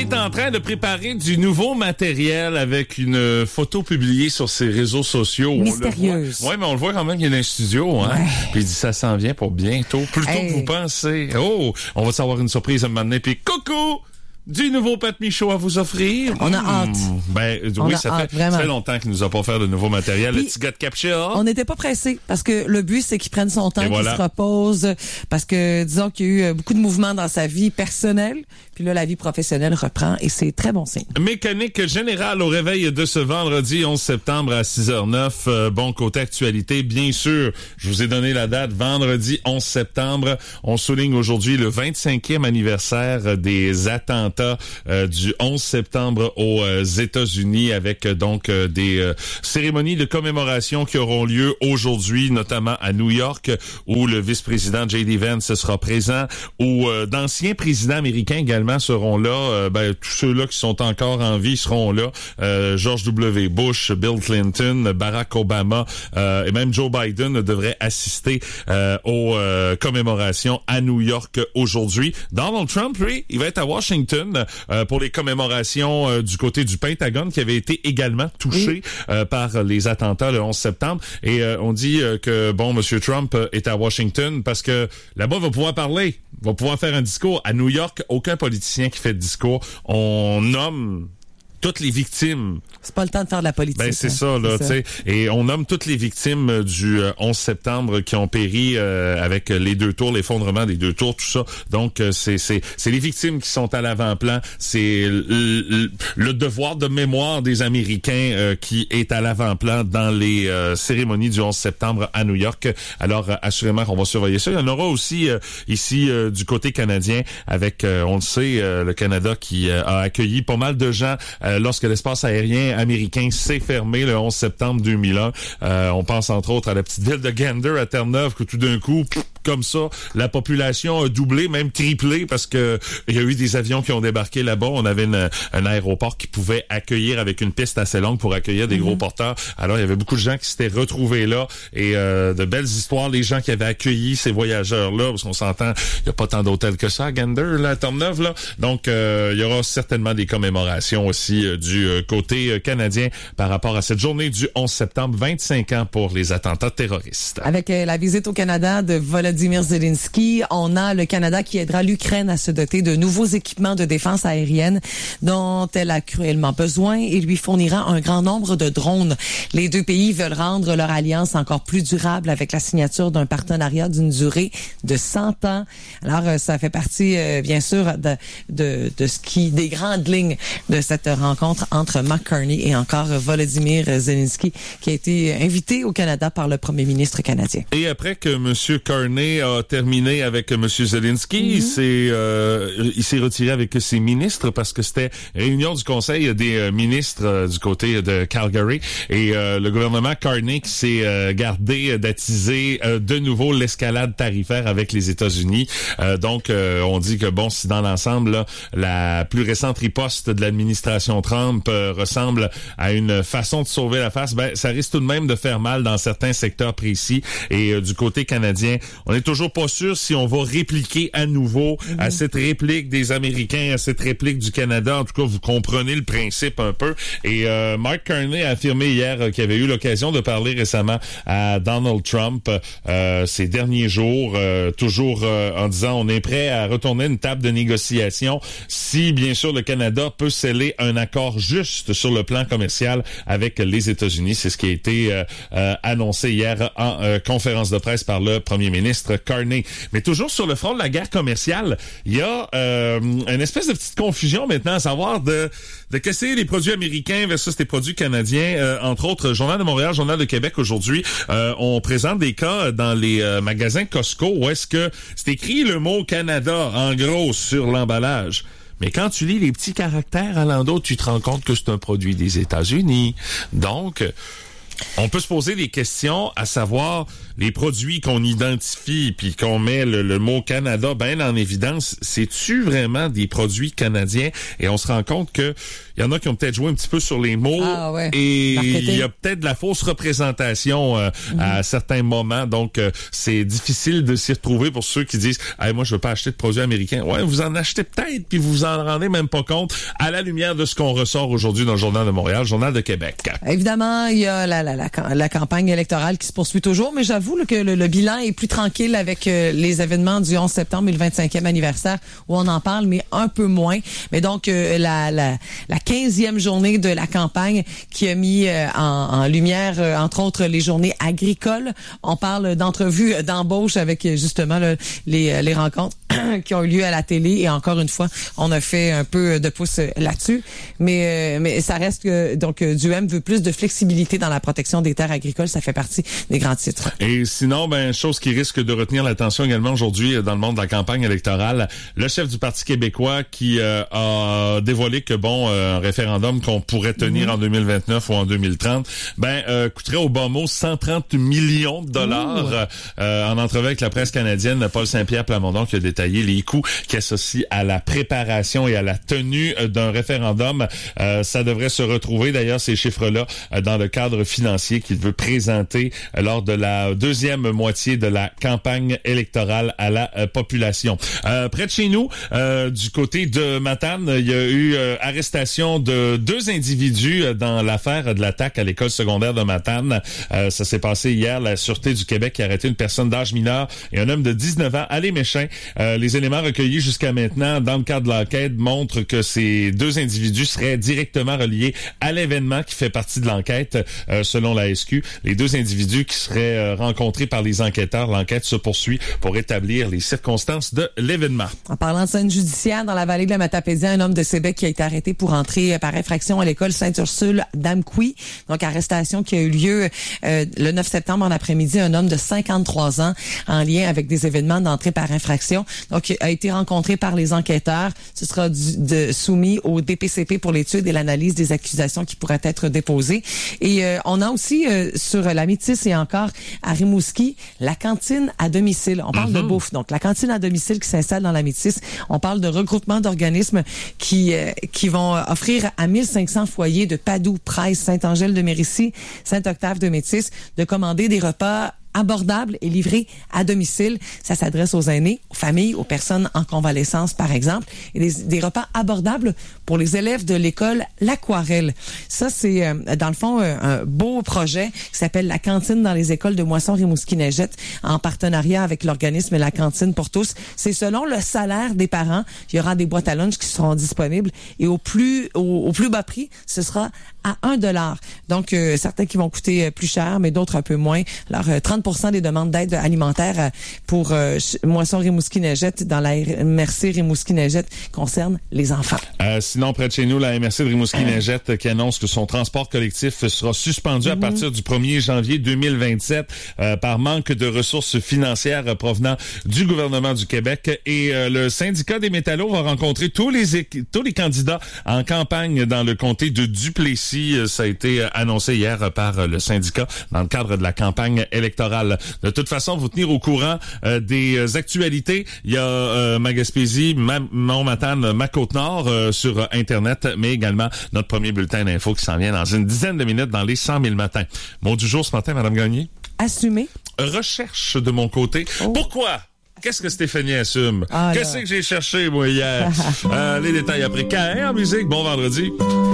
est en train de préparer du nouveau matériel avec une photo publiée sur ses réseaux sociaux. Mystérieuse. Oui, mais on le voit quand même qu'il est dans un studio. Hein? Ouais. Puis il dit ça s'en vient pour bientôt. Plus tôt que vous pensez. Oh, on va savoir une surprise à un moment donné. Puis coucou! Du nouveau Pat Michaud à vous offrir. On a hâte. Ça fait longtemps qu'il nous a pas fait de nouveau matériel. Puis, le petit gars de Captcha. On n'était pas pressés parce que le but, c'est qu'il prenne son temps, qu'il se repose. Parce que, disons qu'il y a eu beaucoup de mouvements dans sa vie personnelle. Puis là, la vie professionnelle reprend et c'est très bon signe. Mécanique générale au réveil de ce vendredi 11 septembre à 6h09. Bon, côté actualité, bien sûr, je vous ai donné la date, vendredi 11 septembre. On souligne aujourd'hui le 25e anniversaire des attentats du 11 septembre aux États-Unis avec donc des cérémonies de commémoration qui auront lieu aujourd'hui, notamment à New York, où le vice-président J.D. Vance sera présent, où d'anciens présidents américains également seront là. Tous ceux-là qui sont encore en vie seront là. George W. Bush, Bill Clinton, Barack Obama et même Joe Biden devraient assister aux commémorations à New York aujourd'hui. Donald Trump, lui, il va être à Washington pour les commémorations du côté du Pentagone qui avait été également touché par les attentats le 11 septembre. Et on dit que, M. Trump est à Washington parce que là-bas, il va pouvoir parler, va pouvoir faire un discours. À New York, aucun politicien qui fait de discours. On nomme toutes les victimes. C'est pas le temps de faire de la politique. C'est ça, là, tu sais. Et on nomme toutes les victimes du 11 septembre qui ont péri avec les deux tours, l'effondrement des deux tours, tout ça. Donc, c'est les victimes qui sont à l'avant-plan. C'est le devoir de mémoire des Américains qui est à l'avant-plan dans les cérémonies du 11 septembre à New York. Alors, assurément qu'on va surveiller ça. Il y en aura aussi ici du côté canadien avec, on le sait, le Canada qui a accueilli pas mal de gens lorsque l'espace aérien américain s'est fermé le 11 septembre 2001. On pense entre autres à la petite ville de Gander à Terre-Neuve que tout d'un coup, comme ça, la population a doublé, même triplé parce que il y a eu des avions qui ont débarqué là-bas. On avait un aéroport qui pouvait accueillir avec une piste assez longue pour accueillir des gros porteurs. Alors, il y avait beaucoup de gens qui s'étaient retrouvés là et de belles histoires. Les gens qui avaient accueilli ces voyageurs-là, parce qu'on s'entend, il n'y a pas tant d'hôtels que ça à Gander, là, à Terre-Neuve, là. Donc, il y aura certainement des commémorations aussi du côté canadien par rapport à cette journée du 11 septembre, 25 ans pour les attentats terroristes. Avec la visite au Canada de Volodymyr Zelensky, on a le Canada qui aidera l'Ukraine à se doter de nouveaux équipements de défense aérienne dont elle a cruellement besoin et lui fournira un grand nombre de drones. Les deux pays veulent rendre leur alliance encore plus durable avec la signature d'un partenariat d'une durée de 100 ans. Alors, ça fait partie, bien sûr, de des grandes lignes de cette rencontre entre Mark Carney et encore Volodymyr Zelensky qui a été invité au Canada par le premier ministre canadien. Et après que M. Carney a terminé avec M. Zelensky, il s'est retiré avec ses ministres parce que c'était réunion du Conseil des ministres du côté de Calgary et le gouvernement Carney qui s'est gardé d'attiser de nouveau l'escalade tarifaire avec les États-Unis. Donc, on dit que si dans l'ensemble, là, la plus récente riposte de l'administration Trump ressemble à une façon de sauver la face, ça risque tout de même de faire mal dans certains secteurs précis. Et du côté canadien, on n'est toujours pas sûr si on va répliquer à nouveau à cette réplique des Américains, à cette réplique du Canada. En tout cas, vous comprenez le principe un peu. Et Mark Carney a affirmé hier qu'il avait eu l'occasion de parler récemment à Donald Trump ces derniers jours, toujours en disant on est prêt à retourner à une table de négociation si, bien sûr, le Canada peut sceller un accord juste sur le plan commercial avec les États-Unis. C'est ce qui a été annoncé hier en conférence de presse par le premier ministre Carney. Mais toujours sur le front de la guerre commerciale, il y a une espèce de petite confusion maintenant à savoir de casser les produits américains versus les produits canadiens. Entre autres, Journal de Montréal, Journal de Québec aujourd'hui, on présente des cas dans les magasins Costco où est-ce que c'est écrit le mot Canada en gros sur l'emballage. Mais quand tu lis les petits caractères à l'endos, tu te rends compte que c'est un produit des États-Unis. Donc, on peut se poser des questions à savoir, les produits qu'on identifie puis qu'on met le mot Canada bien en évidence, c'est-tu vraiment des produits canadiens? Et on se rend compte que il y en a qui ont peut-être joué un petit peu sur les mots et il y a peut-être de la fausse représentation à certains moments. Donc, c'est difficile de s'y retrouver pour ceux qui disent hey, « moi, je veux pas acheter de produits américains ». Ouais, vous en achetez peut-être puis vous vous en rendez même pas compte à la lumière de ce qu'on ressort aujourd'hui dans le Journal de Montréal, le Journal de Québec. Évidemment, il y a la campagne électorale qui se poursuit toujours, mais j'avoue que le bilan est plus tranquille avec les événements du 11 septembre et le 25e anniversaire où on en parle, mais un peu moins. Mais donc, la 15e journée de la campagne qui a mis en lumière, entre autres, les journées agricoles. On parle d'entrevues d'embauche avec justement les rencontres qui ont eu lieu à la télé. Et encore une fois, on a fait un peu de pouce là-dessus. Mais ça reste que donc Duhem veut plus de flexibilité dans la protection des terres agricoles. Ça fait partie des grands titres. Et sinon, chose qui risque de retenir l'attention également aujourd'hui dans le monde de la campagne électorale, le chef du Parti québécois qui a dévoilé que un référendum qu'on pourrait tenir en 2029 ou en 2030, coûterait au bas mot 130 millions de dollars. En entrevue avec la presse canadienne, Paul Saint-Pierre Plamondon qui a détaillé les coûts qui associent à la préparation et à la tenue d'un référendum. Ça devrait se retrouver d'ailleurs ces chiffres-là dans le cadre financier qu'il veut présenter lors de la deuxième moitié de la campagne électorale à la population. Près de chez nous, du côté de Matane, il y a eu arrestation de 2 individus dans l'affaire de l'attaque à l'école secondaire de Matane. Ça s'est passé hier. La Sûreté du Québec a arrêté une personne d'âge mineur et un homme de 19 ans à Léméchin. Les éléments recueillis jusqu'à maintenant dans le cadre de l'enquête montrent que ces 2 individus seraient directement reliés à l'événement qui fait partie de l'enquête. Selon la SQ, les 2 individus qui seraient rencontrés par les enquêteurs, l'enquête se poursuit pour établir les circonstances de l'événement. En parlant de scène judiciaire, dans la vallée de la Matapédia, un homme de Sébec qui a été arrêté pour entrer par infraction à l'école Sainte-Ursule d'Amqui. Donc, arrestation qui a eu lieu le 9 septembre en après-midi. Un homme de 53 ans en lien avec des événements d'entrée par infraction. Donc, a été rencontré par les enquêteurs. Ce sera soumis au DPCP pour l'étude et l'analyse des accusations qui pourraient être déposées. Et on a aussi sur la Métis et encore à Rimouski, la cantine à domicile. On parle de bouffe. Donc, la cantine à domicile qui s'installe dans la Métis. On parle de regroupement d'organismes qui vont offrir à 1500 foyers de Padoue, Price, Saint-Angèle-de-Mérici, Saint-Octave-de-Métis de commander des repas abordables et livrés à domicile. Ça s'adresse aux aînés, aux familles, aux personnes en convalescence, par exemple, et des repas abordables pour les élèves de l'école L'Aquarelle. Ça, c'est, dans le fond, un beau projet qui s'appelle la cantine dans les écoles de Moisson-Rimouski-Neigette en partenariat avec l'organisme La Cantine pour tous. C'est selon le salaire des parents. Il y aura des boîtes à lunch qui seront disponibles et au plus bas prix, ce sera à $1. Donc, certains qui vont coûter plus cher, mais d'autres un peu moins. Alors, 30% des demandes d'aide alimentaire pour Moisson-Rimouski-Neigette dans la MRC Rimouski-Neigette concernent les enfants. Sinon, près de chez nous, la MRC de Rimouski-Neigette qui annonce que son transport collectif sera suspendu à partir du 1er janvier 2027 par manque de ressources financières provenant du gouvernement du Québec. Et le syndicat des métallos va rencontrer tous les candidats en campagne dans le comté de Duplessis. Ça a été annoncé hier par le syndicat dans le cadre de la campagne électorale. De toute façon, vous tenir au courant des actualités. Il y a ma Gaspésie, mon Matane, ma Côte-Nord sur Internet, mais également notre premier bulletin d'info qui s'en vient dans une dizaine de minutes dans les 100 000 matins. Mot du jour ce matin, Madame Gagné? Assumer. Recherche de mon côté. Pourquoi? Qu'est-ce que Stéphanie assume? Qu'est-ce que j'ai cherché, moi, hier? Les détails après. Carré en musique. Bon vendredi.